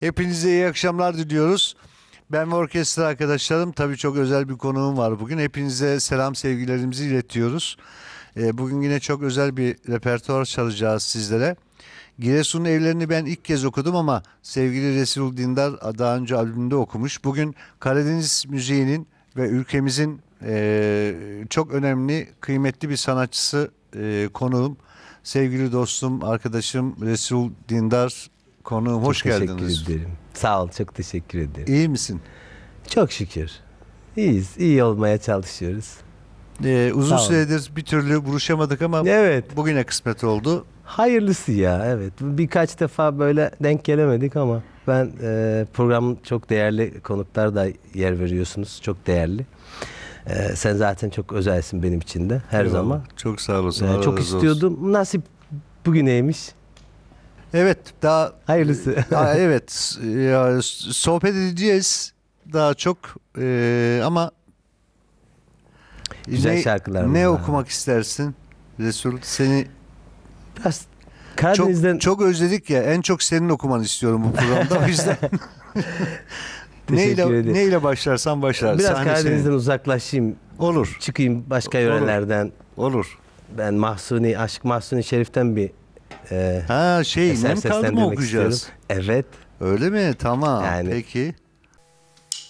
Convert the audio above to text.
Hepinize iyi akşamlar diliyoruz. Ben ve orkestra arkadaşlarım, tabii çok özel bir konuğum var bugün. Hepinize selam sevgilerimizi iletiyoruz. Bugün yine çok özel bir repertuar çalacağız sizlere. Giresun'un evlerini ben ilk kez okudum ama sevgili Resul Dindar daha önce albümünde okumuş. Bugün Karadeniz müziğinin ve ülkemizin çok önemli, kıymetli bir sanatçısı konuğum. Sevgili dostum, arkadaşım Resul Dindar konuğum. Çok Hoş teşekkür geldiniz. ederim. Sağ ol, çok teşekkür ederim. İyi misin? Çok şükür. İyiyiz, iyi olmaya çalışıyoruz. Uzun Sağ olun. süredir bir türlü buluşamadık ama Evet, bugüne kısmet oldu. hayırlısı ya, evet. Birkaç defa böyle denk gelemedik ama ben programın çok değerli konuklar da yer veriyorsunuz, çok değerli. Sen zaten çok özelsin benim için de her Eyvallah. zaman. Çok sağ olasın. Allah Çok razı olsun. istiyordum, nasip bugüneymiş. Evet, daha Hayırlısı. evet, ya, sohbet edeceğiz daha çok ama Güzel şarkılarımız ne var. okumak istersin Resul? Seni Biraz Karadeniz'den çok özledik ya. En çok senin okumanı istiyorum bu programda. O yüzden teşekkür ederim. neyle başlarsan başlar. Biraz Sahne Karadeniz'den senin. uzaklaşayım. Olur. Çıkayım başka yörelerden. Olur. Ben Aşık Mahsuni Şerif'ten bir Ha eser Nem kaldı mı seslendirmek okuyacağız? istiyorum. Evet. Öyle mi? Tamam. Yani- Peki.